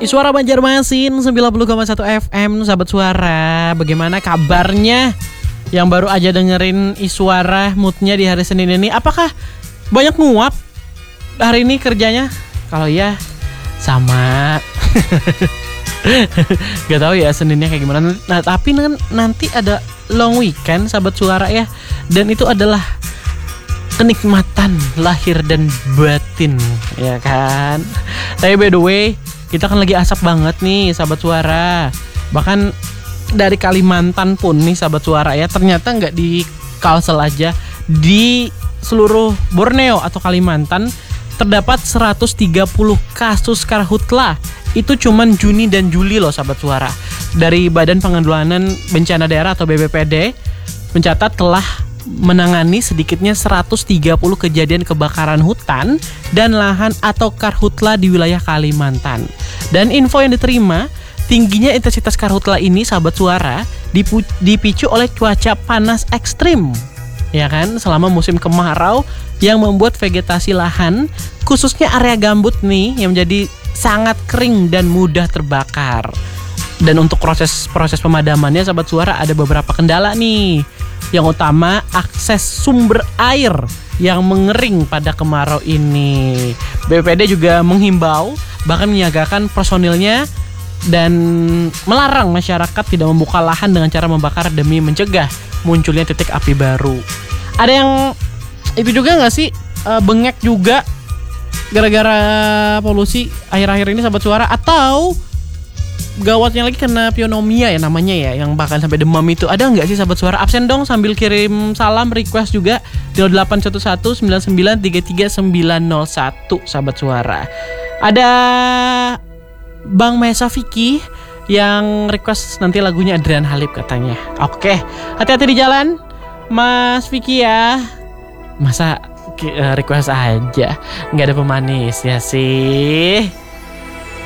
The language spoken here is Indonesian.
Suara Banjarmasin 90,1 FM, sahabat suara. Bagaimana kabarnya yang baru aja dengerin Iswara moodnya di hari Senin ini? Apakah banyak nguap hari ini kerjanya? Kalau ya sama. Gak tahu ya Seninnya kayak gimana. Nah tapi nanti ada long weekend sahabat suara ya. Dan itu adalah kenikmatan lahir dan batin, ya kan. Tapi by the way, kita kan lagi asap banget nih sahabat suara. Bahkan dari Kalimantan pun nih sahabat suara ya, ternyata nggak di Kalsel aja, di seluruh Borneo atau Kalimantan terdapat 130 kasus karhutla. Itu cuman Juni dan Juli loh sahabat suara. Dari Badan Penanggulangan Bencana Daerah atau BPBD mencatat telah menangani sedikitnya 130 kejadian kebakaran hutan dan lahan atau karhutla di wilayah Kalimantan. Dan info yang diterima, tingginya intensitas karhutla ini sahabat suara dipicu oleh cuaca panas ekstrim, ya kan, selama musim kemarau yang membuat vegetasi lahan khususnya area gambut nih yang menjadi sangat kering dan mudah terbakar. Dan untuk proses pemadamannya sahabat suara ada beberapa kendala nih. Yang utama akses sumber air yang mengering pada kemarau ini. BPD juga menghimbau bahkan menyiagakan personilnya dan melarang masyarakat tidak membuka lahan dengan cara membakar demi mencegah munculnya titik api baru. Ada yang itu juga nggak sih bengek juga gara-gara polusi akhir-akhir ini sahabat suara, atau gawatnya lagi kena pneumonia ya namanya ya, yang bahkan sampai demam itu. Ada nggak sih sahabat suara? Absen dong sambil kirim salam request juga di 0811993391 sahabat suara. Ada Bang Mesa Vicky yang request nanti lagunya Adrian Halip katanya. Oke, hati-hati di jalan Mas Vicky ya. Masa request aja nggak ada pemanis ya sih.